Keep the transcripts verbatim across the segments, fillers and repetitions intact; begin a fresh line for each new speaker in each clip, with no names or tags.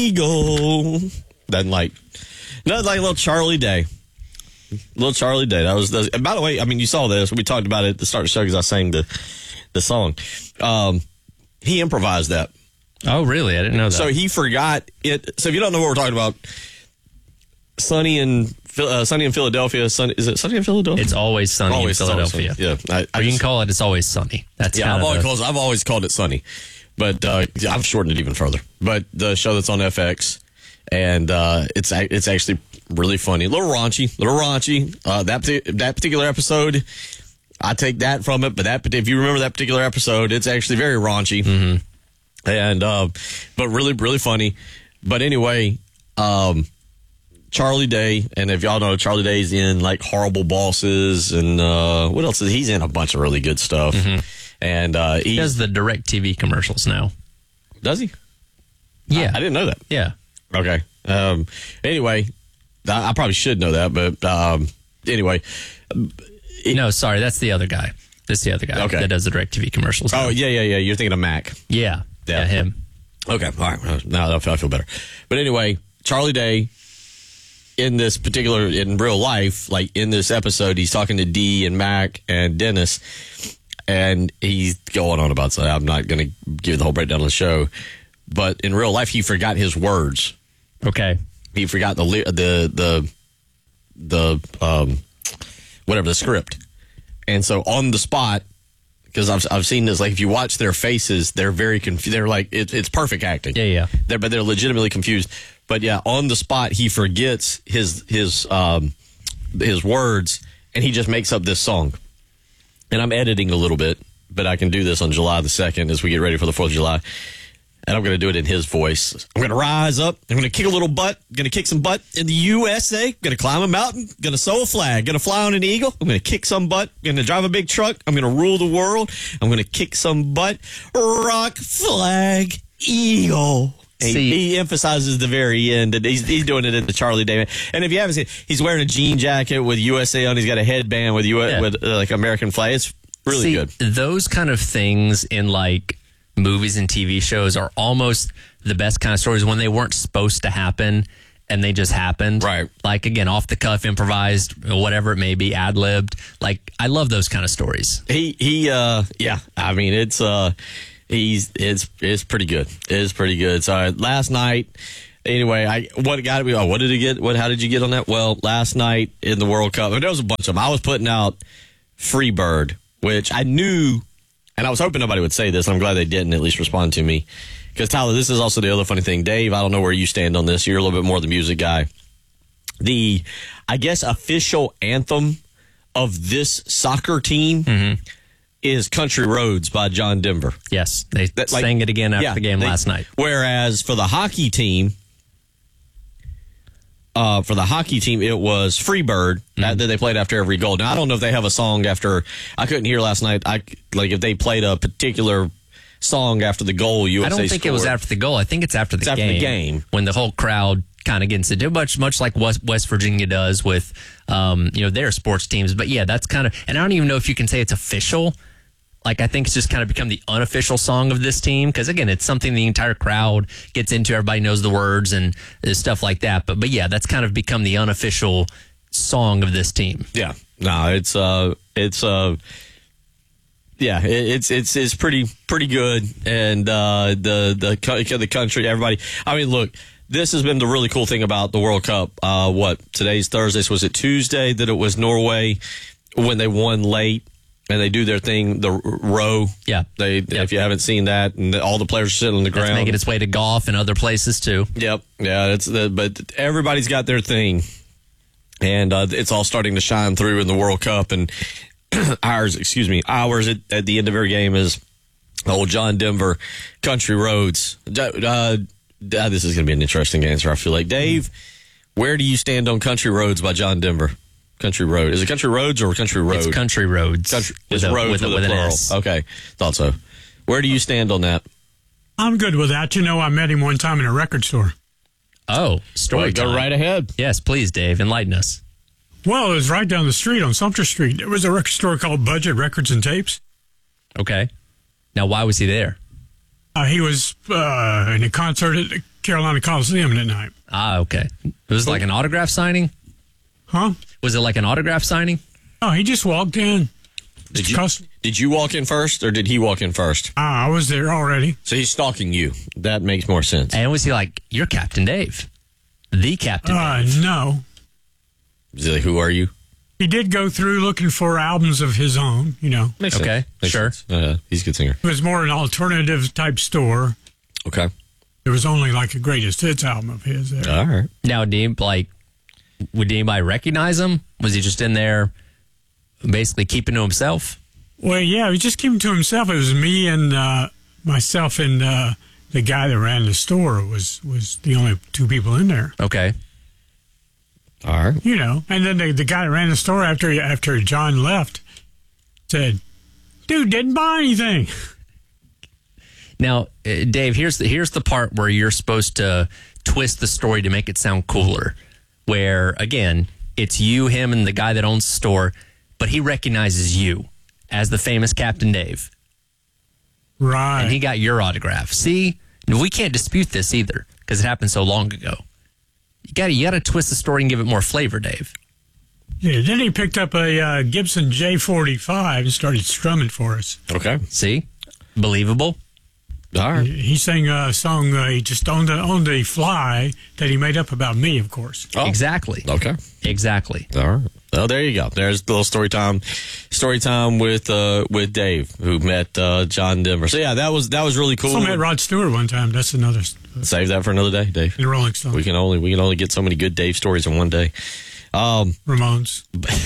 eagle. Doesn't like, nothing like a little Charlie Day. Little Charlie Day. That was, that was, and by the way, I mean, you saw this. We talked about it at the start of the show because I sang the, the song. Um, he improvised that.
Oh, really? I didn't know that.
So he forgot it. So if you don't know what we're talking about, Sunny in uh, Sunny in Philadelphia. Sunny, is it Sunny in Philadelphia?
It's always sunny
always,
in Philadelphia.
Always sunny. Yeah, I, I
or you
just,
can call it. It's always sunny. That's
yeah. I've always,
the,
called, I've always called it Sunny, but uh, I've shortened it even further. But the show that's on F X, and uh, it's it's actually really funny. A little raunchy, a little raunchy. Uh, that that particular episode, I take that from it. But that if you remember that particular episode, it's actually very raunchy, mm-hmm. and uh, but really really funny. But anyway. Um, Charlie Day, and if y'all know, Charlie Day's in like Horrible Bosses, and uh, what else is he's in? A bunch of really good stuff. Mm-hmm. And uh,
he does the direct T V commercials now.
Does he?
Yeah,
I, I didn't know that.
Yeah.
Okay. Um, anyway, I, I probably should know that, but um, anyway.
It, no, sorry, that's the other guy. That's the other guy
okay.
that does the direct T V commercials.
Oh
now.
yeah, yeah, yeah. You're thinking of Mac.
Yeah, yeah, yeah him.
Okay, all right. Now I feel, I feel better. But anyway, Charlie Day. In this particular, in real life, like in this episode, he's talking to Dee and Mac and Dennis, and he's going on about something. I'm not going to give the whole breakdown of the show, but in real life, he forgot his words.
Okay.
He forgot the the the the um whatever the script, and so on the spot, because I've I've seen this. Like if you watch their faces, they're very confused. They're like it, it's perfect acting.
Yeah, yeah.
They're, but they're legitimately confused. But yeah, on the spot, he forgets his his um, his words, and he just makes up this song. And I'm editing a little bit, but I can do this on July the second as we get ready for the fourth of July. And I'm going to do it in his voice. I'm going to rise up. I'm going to kick a little butt. I'm going to kick some butt in the U S A. I'm going to climb a mountain. I'm going to sew a flag. I'm going to fly on an eagle. I'm going to kick some butt. I'm going to drive a big truck. I'm going to rule the world. I'm going to kick some butt. Rock, flag, eagle. He, he emphasizes the very end that he's, he's doing it in the Charlie Day. And if you haven't seen, he's wearing a jean jacket with U S A on. He's got a headband with U S, yeah. with uh, like American flag. It's really
See,
good.
Those kind of things in like movies and T V shows are almost the best kind of stories when they weren't supposed to happen and they just happened.
Right.
Like again, off the cuff, improvised, whatever it may be, ad libbed. Like I love those kind of stories.
He he uh yeah. I mean it's uh. He's it's it's pretty good. It's pretty good. So last night, anyway, I what got me? Oh, what did he get? What? How did you get on that? Well, last night in the World Cup, there was a bunch of them. I was putting out Freebird, which I knew, and I was hoping nobody would say this. I'm glad they didn't at least respond to me, because Tyler, this is also the other funny thing. Dave, I don't know where you stand on this. You're a little bit more the music guy. The, I guess, official anthem of this soccer team. Mm-hmm. Is Country Roads by John Denver.
Yes, they
that, like,
sang it again after
yeah,
the game
they,
last night.
Whereas for the hockey team, uh, for the hockey team, it was Freebird mm-hmm. that, that they played after every goal. Now, I don't know if they have a song after, I couldn't hear last night, I like if they played a particular song after the goal U S A
I don't think
scored.
it was after the goal. I think it's after the
it's
game.
after the game.
When the whole crowd kind of gets into much much like West, West Virginia does with um, you know, their sports teams. But yeah, that's kind of, and I don't even know if you can say it's official. Like, I think it's just kind of become the unofficial song of this team. Because, again, it's something the entire crowd gets into. Everybody knows the words and stuff like that. But, but yeah, that's kind of become the unofficial song of this team.
Yeah. No, it's, uh, it's, uh, yeah, it, it's, it's, it's pretty, pretty good. And, uh, the, the, the country, everybody, I mean, look, this has been the really cool thing about the World Cup. Uh, what, today's Thursday. So was it Tuesday that it was Norway when they won late? And they do their thing, the row.
Yeah.
They,
yep.
If you haven't seen that, and all the players are sitting on the ground.
That's making its way to golf and other places, too.
Yep. Yeah, it's the, but everybody's got their thing. And uh, it's all starting to shine through in the World Cup. And ours, excuse me, ours at, at the end of every game is old John Denver, Country Roads. Uh, this is going to be an interesting answer, I feel like. Dave, where do you stand on Country Roads by John Denver? Country Road. Is it Country Roads or Country Road?
It's Country Roads.
Country,
with
it's
a,
roads
with, a,
with,
with
a
an
plural.
S.
Okay. Thought so. Where do you stand on that?
I'm good with that. You know, I met him one time in a record store.
Oh, story
well,
time.
Go right ahead.
Yes, please, Dave. Enlighten us.
Well, it was right down the street on Sumter Street. There was a record store called Budget Records and Tapes.
Okay. Now, why was he there?
Uh, he was uh, in a concert at Carolina Coliseum that night.
Ah, okay. It was like an autograph signing?
Huh?
Was it like an autograph signing?
Oh, he just walked in.
Did you,
Cus-
did you walk in first, or did he walk in first?
Ah, I was there already.
So he's stalking you. That makes more sense.
And was he like, you're Captain Dave? The Captain
Uh,
Dave?
no.
Is he like, who are you?
He did go through looking for albums of his own, you know.
Makes
Okay,
sense. Makes
sure.
sense. Uh, he's a good singer.
It was more an alternative type store.
Okay.
There was only like a greatest hits album of his there.
All right.
Now, did he, like, would anybody recognize him? Was he just in there basically keeping to himself?
Well, yeah, he just kept to himself. It was me and uh, myself and uh, the guy that ran the store was was the only two people in there.
Okay.
All right.
You know, and then the, the guy that ran the store after after John left said, "Dude, didn't buy anything."
Now, uh, Dave, here's the here's the part where you're supposed to twist the story to make it sound cooler. Where again, it's you, him, and the guy that owns the store, but he recognizes you as the famous Captain Dave,
Right.
and he got your autograph. See, we can't dispute this either because it happened so long ago. You got to you got to twist the story and give it more flavor, Dave.
Yeah, then he picked up a uh, Gibson J forty-five and started strumming for us.
Okay.
See, believable.
All right.
He sang a song uh, he just on the on the fly that he made up about me, of course.
Oh.
Exactly.
Okay.
Exactly.
All right. Oh, there you go. There's a little story time, story time with uh, with Dave, who met uh, John Denver. So yeah, that was that was really cool.
Also met Rod Stewart one time. That's another uh,
Save that for another day, Dave.
in Rolling Stone.
We can only we can only get so many good Dave stories in one day. Um,
Ramones.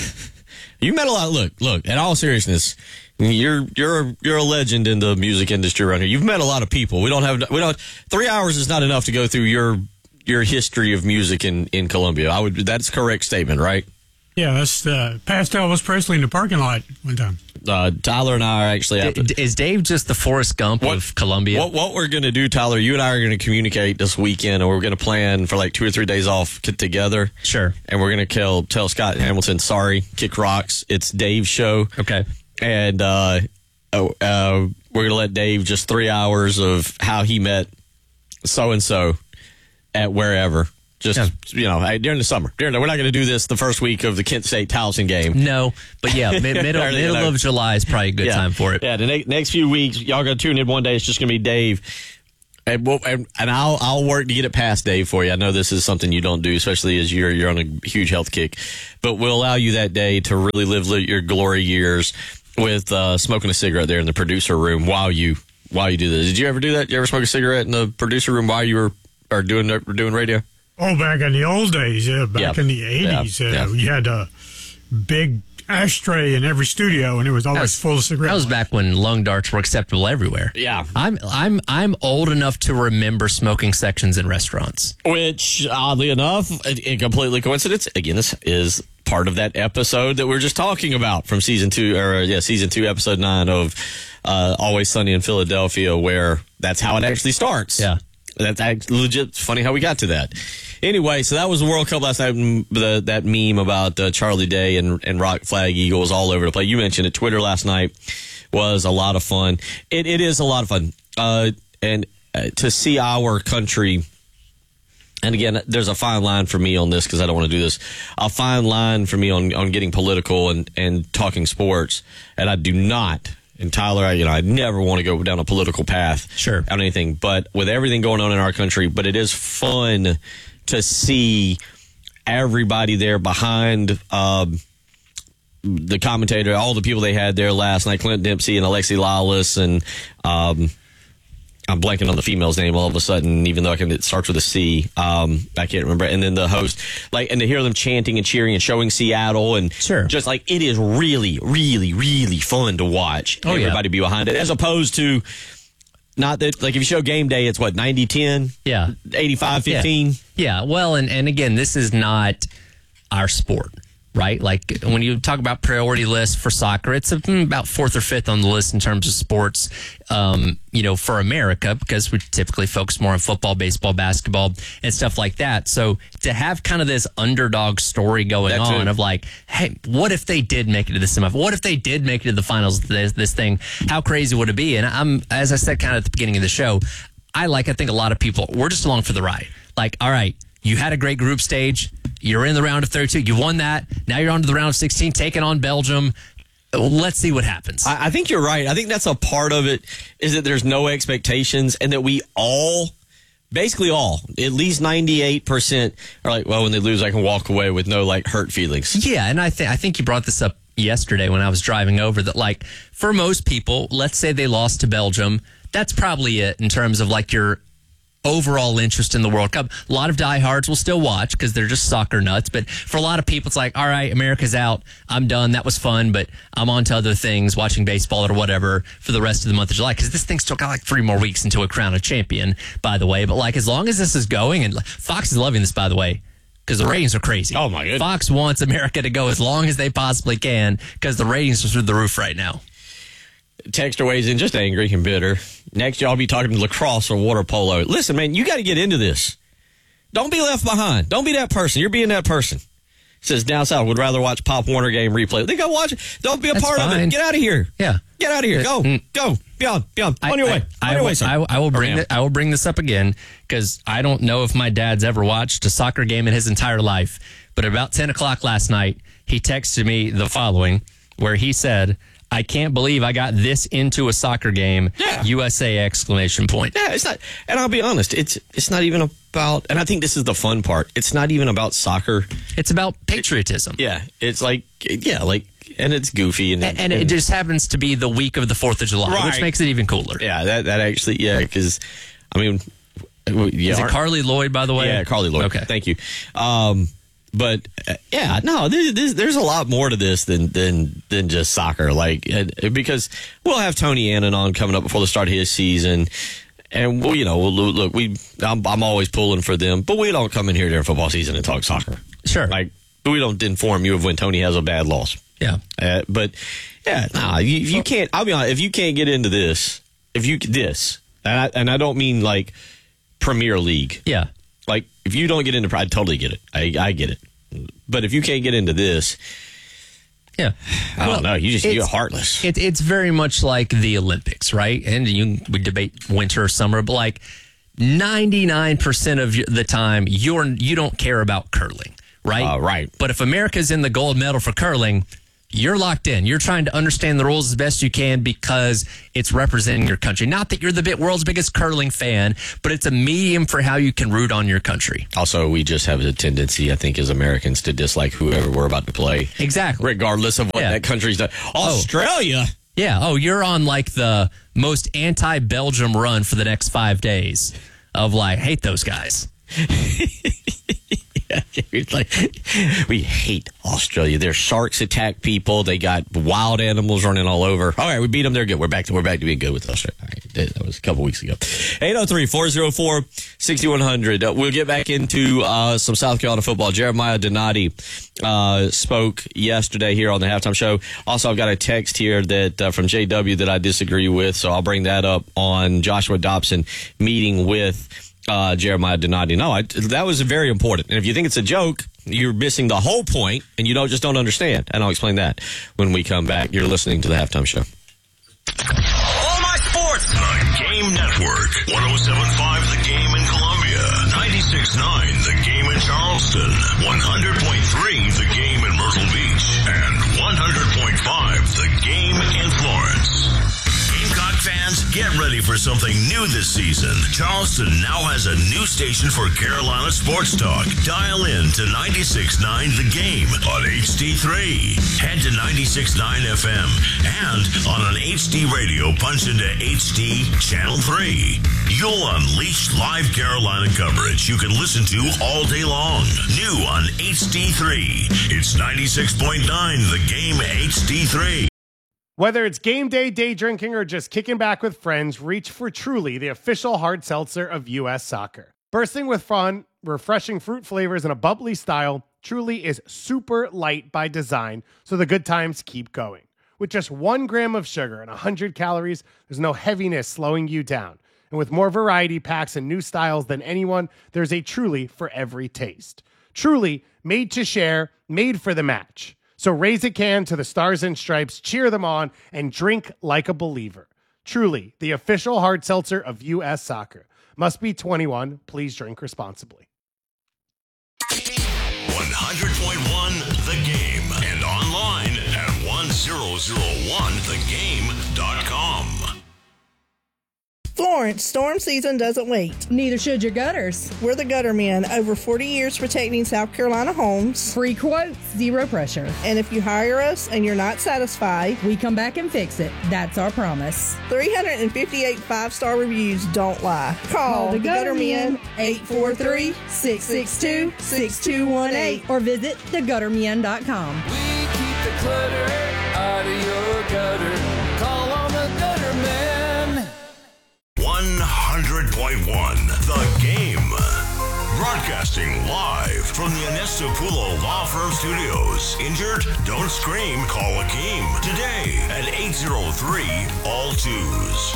you met a lot. Look, look. In all seriousness, you're you're you're a legend in the music industry around here. You've met a lot of people. We don't have we don't. Three hours is not enough to go through your your history of music in in Columbia. I would. That's a correct statement, right?
Yeah, that's uh, past Elvis Presley in the parking lot one time.
Uh, Tyler and I are actually at the,
D- Is Dave just the Forrest Gump
What-
of Columbia?
What, what we're going to do, Tyler, you and I are going to communicate this weekend, and we're going to plan for like two or three days off t- together.
Sure.
And we're going to tell, tell Scott Hamilton, sorry, kick rocks. It's Dave's show.
Okay.
And uh, oh, uh, we're going to let Dave just three hours of how he met so-and-so at wherever. Just,
Yeah.
you know, hey, during the summer. During the, we're not going to do this the first week of the Kent State Towson game.
No, but yeah, mid- middle,
Or, you
middle
know.
of July is probably a good time for it.
Yeah, the ne- next few weeks, y'all gonna tune in one day. It's just gonna be Dave, and we'll, and, and I'll I'll work to get it past Dave for you. I know this is something you don't do, especially as you're you're on a huge health kick, but we'll allow you that day to really live li- your glory years with uh, smoking a cigarette there in the producer room while you while you do this. Did you ever do that? You ever smoke a cigarette in the producer room while you were or doing doing radio?
Oh, back in the old days, yeah, back
Yeah.
in the eighties,
Yeah.
uh,
Yeah.
we had a big ashtray in every studio, and it was always
That was-
full of cigarettes.
That was back when lung darts were acceptable everywhere.
Yeah.
I'm I'm I'm old enough to remember smoking sections in restaurants.
Which, oddly enough, in completely coincidence, again, this is part of that episode that we we're just talking about from season two, or uh, yeah, season two, episode nine of uh, Always Sunny in Philadelphia, where that's how it actually starts.
Yeah.
That's act- legit. It's funny how we got to that. Anyway, so that was the World Cup last night. and The, that meme about uh, Charlie Day and, and Rock Flag Eagles all over the place. You mentioned it. Twitter last night was a lot of fun. It, it is a lot of fun. Uh, and uh, to see our country, and again, there's a fine line for me on this because I don't want to do this. A fine line for me on, on getting political and, and talking sports. And I do not. And Tyler, I, you know, I never want to go down a political path.
Sure.
On anything. But with everything going on in our country, but it is fun to see everybody there behind um, the commentator, all the people they had there last night, Clint Dempsey and Alexi Lawless, and um, I'm blanking on the female's name all of a sudden, even though I can, it starts with a C. Um, I can't remember. And then the host, like, and to hear them chanting and cheering and showing Seattle, and
Sure.
just like, it is really, really, really fun to watch
Oh, yeah.
everybody be behind it, as opposed to not that, like, if you show game day, it's what, ninety ten,
Yeah.
eighty-five fifteen.
Yeah, well, and, and again, this is not our sport, right? Like when you talk about priority list for soccer, it's about fourth or fifth on the list in terms of sports, um, you know, for America, because we typically focus more on football, baseball, basketball, and stuff like that. So to have kind of this underdog story going
That too.
on of like, hey, what if they did make it to the semifinals? What if they did make it to the finals of this, this thing? How crazy would it be? And I'm, as I said kind of at the beginning of the show, I like, I think a lot of people, we're just along for the ride. Like, all right, you had a great group stage. You're in the round of thirty-two. You won that. Now you're on to the round of sixteen, taking on Belgium. Let's see what happens.
I, I think you're right. I think that's a part of it, is that there's no expectations, and that we all, basically all, at least ninety-eight percent are like, well, when they lose, I can walk away with no like hurt feelings.
Yeah, and I think I think you brought this up yesterday when I was driving over, that like for most people, let's say they lost to Belgium, that's probably it in terms of like your overall interest in the World Cup. A lot of diehards will still watch because they're just soccer nuts. But for a lot of people, it's like, all right, America's out. I'm done. That was fun, but I'm on to other things, watching baseball or whatever for the rest of the month of July. Because this thing's still got like three more weeks until a crown a champion, by the way. But like, as long as this is going, and Fox is loving this, by the way, because the ratings are crazy.
Oh, my goodness.
Fox wants America to go as long as they possibly can because the ratings are through the roof right now.
Texter weighs in just angry and bitter. Next year, I'll be talking lacrosse or water polo. Listen, man, you got to get into this. Don't be left behind. Don't be that person. You're being that person. Says down south would rather watch Pop Warner game replay. They go watch it. Don't be a
That's
part
fine.
of it. Get out of here.
Yeah.
Get out of here. Go.
Mm.
Go. Beyond. Beyond. On your
I,
way.
I,
On your
I,
way, sir.
I, I will bring
Or
it, I will bring this up again because I don't know if my dad's ever watched a soccer game in his entire life. But at about ten o'clock last night, he texted me the following, where he said, I can't believe I got this into a soccer game.
Yeah.
U S A exclamation point.
Yeah, it's not, and I'll be honest, it's it's not even about, and I think this is the fun part, it's not even about soccer.
It's about patriotism.
Yeah, it's like, yeah, like, and it's goofy. And,
And, and it just happens to be the week of the fourth of July,
Right.
which makes it even cooler.
Yeah, that, that actually, yeah, because, I mean, yeah.
Is it
aren't-
Carly Lloyd, by the way?
Yeah, Carly Lloyd.
Okay.
Thank you. Um, but uh, yeah, no, there's, there's, there's a lot more to this than than than just soccer. Like, and, because we'll have Tony Annan on coming up before the start of his season, and we'll, you know, we'll, look, we I'm, I'm always pulling for them, but we don't come in here during football season and talk soccer.
Sure.
Like, we don't inform you of when Tony has a bad loss.
Yeah.
Uh, but yeah, nah, you, you can't. I'll be honest. If you can't get into this, if you this, and I, and I don't mean like Premier League.
Yeah.
Like, if you don't get into, I totally get it. I, I get it. But if you can't get into this,
Yeah.
I
Well,
don't know. You just,
it's-
you're heartless.
It, it's very much like the Olympics, right? And you we debate winter or summer, but like ninety-nine percent of the time, you're you don't care about curling, right?
Uh, right.
But if America's in the gold medal for curling, you're locked in. You're trying to understand the rules as best you can because it's representing your country. Not that you're the world's biggest curling fan, but it's a medium for how you can root on your country.
Also, we just have a tendency, I think, as Americans to dislike whoever we're about to play.
Exactly.
Regardless of what
Yeah.
that country's done. Australia.
Yeah. Oh, you're on like the most anti-Belgium run for the next five days of like, hate those guys.
It's like, we hate Australia. Their sharks attack people. They got wild animals running all over. All right, we beat them. They're good. We're back to we're back to being good with Australia. All right, that was a couple weeks ago. eight oh three, four oh four, six one zero zero. Uh, we'll get back into uh, some South Carolina football. Jeremiah Donati uh, spoke yesterday here on the halftime show. Also, I've got a text here that uh, from J W that I disagree with, so I'll bring that up on Joshua Dobson meeting with Uh, Jeremiah Donati. No, I, that was very important. And if you think it's a joke, you're missing the whole point, and you don't just don't understand. And I'll explain that when we come back. You're listening to the halftime show.
All my sports. The Game Network. ten seventy-five The Game in Columbia. ninety-six point nine The Game in Charleston. one hundred point three The Game in Myrtle Beach. And one hundred point five The Game in Florence. Gamecock fans, get ready for something new this season. Charleston now has a new station for Carolina sports talk. Dial in to ninety-six point nine The Game on H D three. Head to ninety-six point nine F M and on an H D radio, punch into H D Channel three. You'll unleash live Carolina coverage you can listen to all day long. New on H D three. It's ninety-six point nine The Game H D three.
Whether it's game day, day drinking, or just kicking back with friends, reach for Truly, the official hard seltzer of U S Soccer. Bursting with fun, refreshing fruit flavors, and a bubbly style, Truly is super light by design, so the good times keep going. With just one gram of sugar and one hundred calories, there's no heaviness slowing you down. And with more variety packs and new styles than anyone, there's a Truly for every taste. Truly, made to share, made for the match. So raise a can to the Stars and Stripes, cheer them on, and drink like a believer. Truly, the official hard seltzer of U S Soccer. Must be twenty-one. Please drink responsibly.
one hundred point one The Game and online at one thousand one the game dot com.
Florence, storm season doesn't wait.
Neither should your gutters.
We're the Gutter Men, over forty years protecting South Carolina homes.
Free quotes, zero pressure.
And if you hire us and you're not satisfied,
we come back and fix it. That's our promise.
three hundred fifty-eight five-star reviews don't lie. Call,
Call the
Gutter Men,
eight four three, six six two, six two one eight or visit the gutter men dot com.
We keep the clutter out of your gutter. Call on the Gutter Men.
one hundred point one The Game. Broadcasting live from the Anestapulo Law Firm Studios. Injured? Don't scream. Call Akeem today at eight oh three all twos.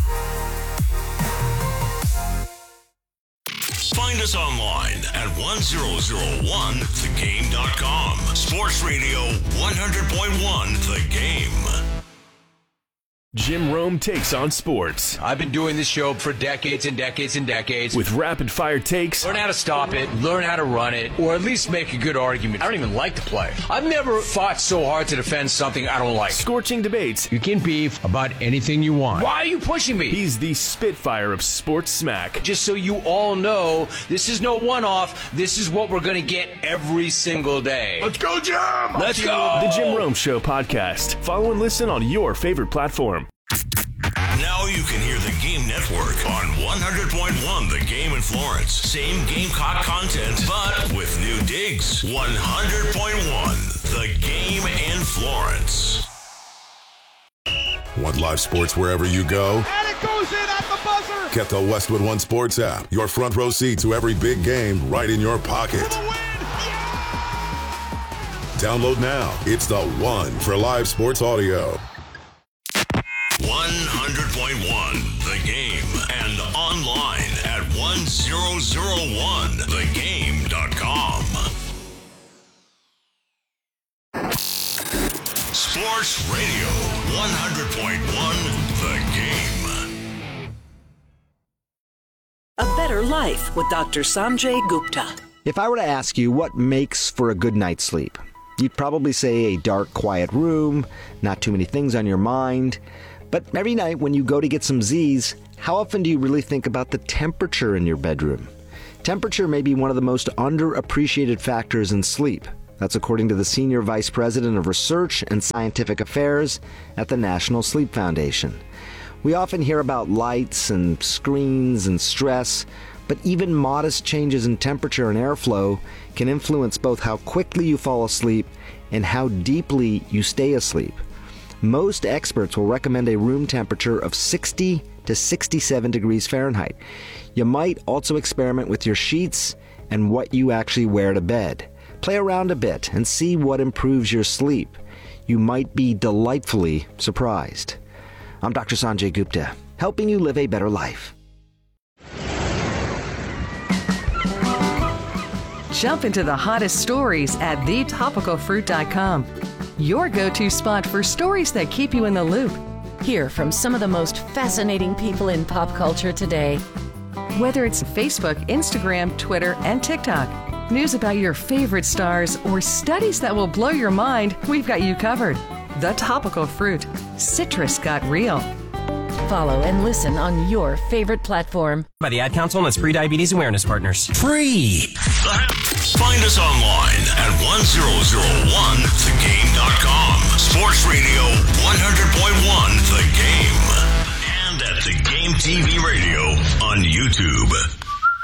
Find us online at one thousand one the game dot com. Sports Radio one hundred point one The Game.
Jim Rome takes on sports.
I've been doing this show for decades and decades and decades.
With rapid-fire takes.
Learn how to stop it, learn how to run it, or at least make a good argument. I don't even like to play. I've never fought so hard to defend something I don't like.
Scorching debates.
You can beef about anything you want. Why are you pushing me?
He's the Spitfire of sports smack.
Just so you all know, this is no one-off. This is what we're going to get every single day.
Let's go, Jim!
Let's go!
The Jim Rome Show podcast. Follow and listen on your favorite platform.
Now you can hear the Game Network on one hundred point one The Game in Florence. Same Gamecock content, but with new digs. one hundred point one The Game in Florence.
Want live sports wherever you go?
And it goes in at the buzzer!
Get the Westwood One Sports app. Your front row seat to every big game right in your pocket. Download now. It's the one for live sports audio.
one hundred point one The Game and online at one thousand one the game dot com. Sports Radio one hundred point one The Game.
A Better Life with Doctor Sanjay Gupta.
If I were to ask you what makes for a good night's sleep, you'd probably say a dark, quiet room, not too many things on your mind. But every night when you go to get some Z's, how often do you really think about the temperature in your bedroom? Temperature may be one of the most underappreciated factors in sleep. That's according to the Senior Vice President of Research and Scientific Affairs at the National Sleep Foundation. We often hear about lights and screens and stress, but even modest changes in temperature and airflow can influence both how quickly you fall asleep and how deeply you stay asleep. Most experts will recommend a room temperature of sixty to sixty-seven degrees Fahrenheit. You might also experiment with your sheets and what you actually wear to bed. Play around a bit and see what improves your sleep. You might be delightfully surprised. I'm Doctor Sanjay Gupta, helping you live a better life.
Jump into the hottest stories at the topical fruit dot com. Your go-to spot for stories that keep you in the loop.
Hear from some of the most fascinating people in pop culture today.
Whether it's Facebook, Instagram, Twitter, and TikTok, news about your favorite stars, or studies that will blow your mind, we've got you covered. The Topical Fruit. Citrus got real.
Follow and listen on your favorite platform.
By the Ad Council and its pre-diabetes awareness partners.
Free. Find us online at one thousand one the game dot com. Sports Radio one hundred point one The Game. And at The Game T V Radio on YouTube.